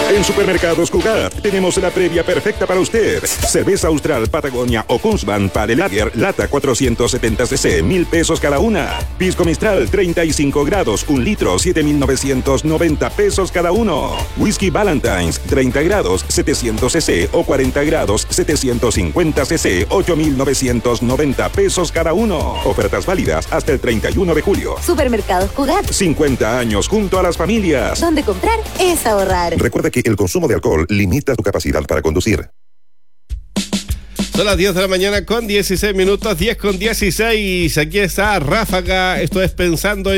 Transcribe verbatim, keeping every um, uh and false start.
En Supermercados Cugat tenemos la previa perfecta para usted. Cerveza Austral, Patagonia o Kunzman Pale Lager, lata cuatrocientos setenta centilitros, mil pesos cada una. Pisco Mistral, treinta y cinco grados, un litro, siete mil novecientos noventa pesos cada uno. Whisky Valentine's, treinta grados, setecientos centilitros o cuarenta grados, setecientos cincuenta centilitros, ocho mil novecientos noventa pesos cada uno. Ofertas válidas hasta el treinta y uno de julio. Supermercados Cugat. cincuenta años junto a las familias. Donde comprar es ahorrar. Recuerda que el consumo de alcohol limita tu capacidad para conducir. Son las diez de la mañana con dieciséis minutos, diez con dieciséis. Aquí está Ráfaga. Esto es Pensando en